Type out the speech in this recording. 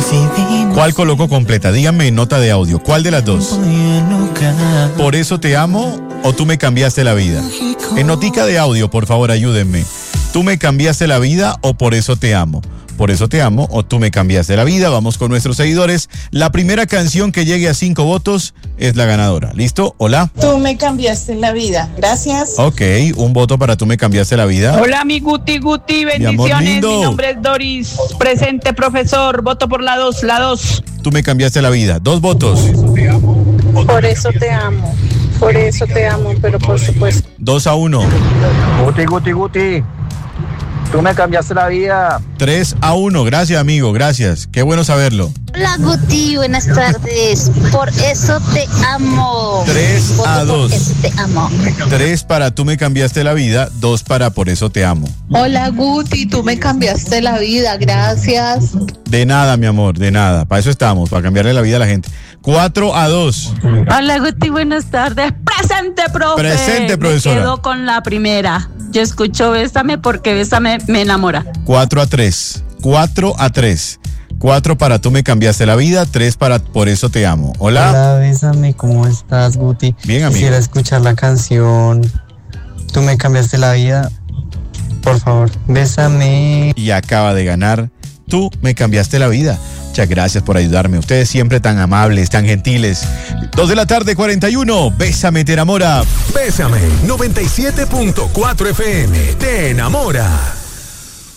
¿Cuál coloco completa? Díganme en nota de audio. ¿Cuál de las dos? ¿Por eso te amo o tú me cambiaste la vida? En notica de audio, por favor, ayúdenme. ¿Tú me cambiaste la vida o por eso te amo? Por eso te amo o tú me cambiaste la vida. Vamos con nuestros seguidores. La primera canción que llegue a 5 votos es la ganadora. ¿Listo? Hola. Tú me cambiaste la vida. Gracias. Ok, un voto para tú me cambiaste la vida. Hola, mi Guti, bendiciones. Mi nombre es Doris. Presente, profesor. Voto por la 2, la 2. Tú me cambiaste la vida. 2 votos. Por eso te amo. Por eso te amo, pero por supuesto. 2-1. Guti. Tú me cambiaste la vida. 3-1. Gracias, amigo. Gracias. Qué bueno saberlo. Hola, Guti. Buenas tardes. Por eso te amo. 3-2. Por eso te amo. 3 para tú me cambiaste la vida. 2 para por eso te amo. Hola, Guti. Tú me cambiaste la vida. Gracias. De nada, mi amor. De nada. Para eso estamos. Para cambiarle la vida a la gente. 4-2. Hola, Guti. Buenas tardes. Presente, profe. Presente, profesora. Me quedo con la primera. Yo escucho Bésame porque Bésame me enamora. 4-3. 4-3. 4 para tú me cambiaste la vida. 3 para por eso te amo. Hola. Hola, Bésame. ¿Cómo estás, Guti? Bien, amigo. Quisiera escuchar la canción Tú me cambiaste la vida. Por favor, bésame. Y acaba de ganar Tú me cambiaste la vida. Muchas gracias por ayudarme. Ustedes siempre tan amables, tan gentiles. 2:41 p.m. Bésame, te enamora. Bésame, 97.4 FM. Te enamora.